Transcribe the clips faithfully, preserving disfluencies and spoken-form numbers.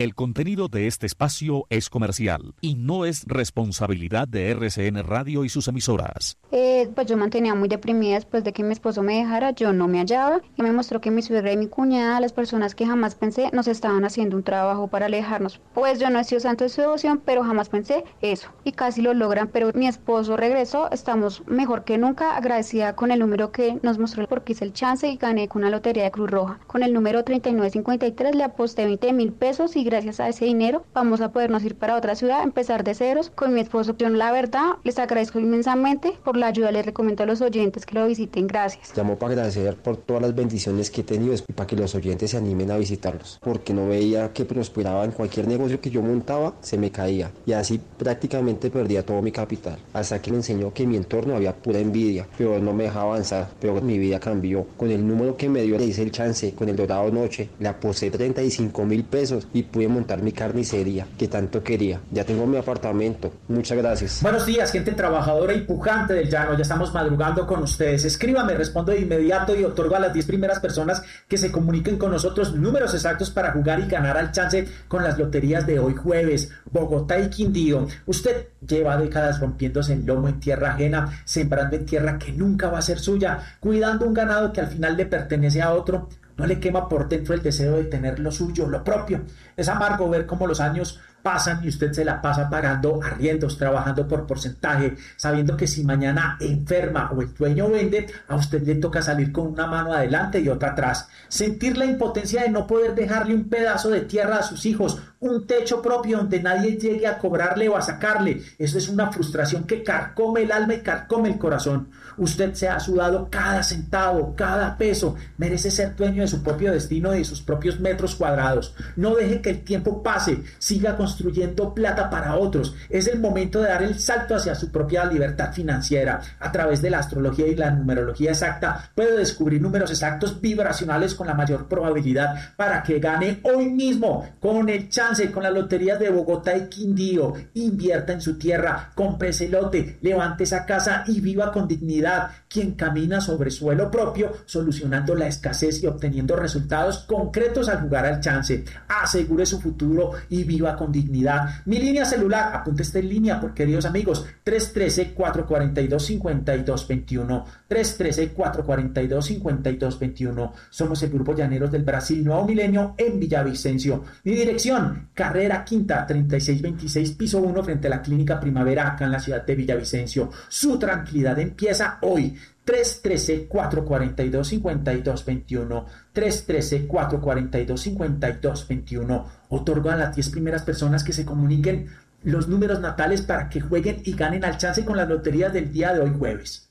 El contenido de este espacio es comercial y no es responsabilidad de R C N Radio y sus emisoras. Eh, pues yo mantenía muy deprimida después de que mi esposo me dejara, yo no me hallaba y me mostró que mi suegra y mi cuñada, las personas que jamás pensé, nos estaban haciendo un trabajo para alejarnos. Pues yo no he sido santo de su devoción, pero jamás pensé eso y casi lo logran, pero mi esposo regresó, estamos mejor que nunca, agradecida con el número que nos mostró porque hice el chance y gané con la lotería de Cruz Roja. Con el número treinta y nueve cincuenta y tres le aposté veinte mil pesos y gracias a ese dinero vamos a podernos ir para otra ciudad, empezar de ceros con mi esposo. Yo la verdad les agradezco inmensamente por la ayuda, les recomiendo a los oyentes que lo visiten. Gracias. Llamo para agradecer por todas las bendiciones que he tenido y para que los oyentes se animen a visitarlos, porque no veía que prosperaba en cualquier negocio que yo montaba, se me caía y así prácticamente perdía todo mi capital, hasta que me enseñó que en mi entorno había pura envidia, pero no me dejaba avanzar, pero mi vida cambió. Con el número que me dio le hice el chance, con el Dorado Noche, le aposté treinta y cinco mil pesos y pude montar mi carnicería que tanto quería. Ya tengo mi apartamento. Muchas gracias. Buenos días, gente trabajadora y pujante del llano. Ya estamos madrugando con ustedes. Escríbame, respondo de inmediato y otorgo a las diez primeras personas que se comuniquen con nosotros números exactos para jugar y ganar al chance con las loterías de hoy jueves. Bogotá y Quindío. Usted lleva décadas rompiéndose el lomo en tierra ajena, sembrando en tierra que nunca va a ser suya, cuidando un ganado que al final le pertenece a otro. No le quema por dentro el deseo de tener lo suyo, lo propio. Es amargo ver cómo los años pasan y usted se la pasa pagando arriendos, trabajando por porcentaje, sabiendo que si mañana enferma o el dueño vende, a usted le toca salir con una mano adelante y otra atrás. Sentir la impotencia de no poder dejarle un pedazo de tierra a sus hijos, un techo propio donde nadie llegue a cobrarle o a sacarle. Eso es una frustración que carcome el alma y carcome el corazón. Usted se ha sudado cada centavo, cada peso. Merece ser dueño de su propio destino y de sus propios metros cuadrados. No deje que el tiempo pase. Siga construyendo plata para otros. Es el momento de dar el salto hacia su propia libertad financiera. A través de la astrología y la numerología exacta, puede descubrir números exactos vibracionales con la mayor probabilidad para que gane hoy mismo con el chance, con las loterías de Bogotá y Quindío. Invierta en su tierra, compre ese lote, levante esa casa y viva con dignidad. Quien camina sobre suelo propio, solucionando la escasez y obteniendo resultados concretos al jugar al chance. Asegure su futuro y viva con dignidad. Mi línea celular, apunte esta en línea, por queridos amigos, tres uno tres, cuatro cuatro dos, cinco dos dos uno, tres uno tres, cuatro cuatro dos, cinco dos dos uno. Somos el Grupo Llaneros del Brasil Nuevo Milenio en Villavicencio. Mi dirección, Carrera Quinta, treinta y seis veintiséis, piso uno, frente a la Clínica Primavera, acá en la ciudad de Villavicencio. Su tranquilidad empieza hoy. tres uno tres, cuatro cuatro dos, cinco dos dos uno, tres uno tres, cuatro cuatro dos, cinco dos dos uno. Otorgo a las diez primeras personas que se comuniquen los números natales para que jueguen y ganen al chance con las loterías del día de hoy jueves.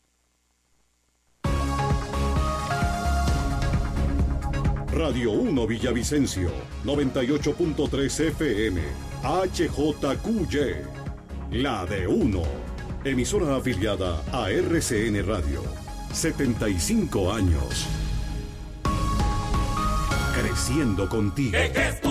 Radio uno Villavicencio, noventa y ocho punto tres F M, H J Q Y, la de uno. Emisora afiliada a R C N Radio. setenta y cinco años. Creciendo contigo.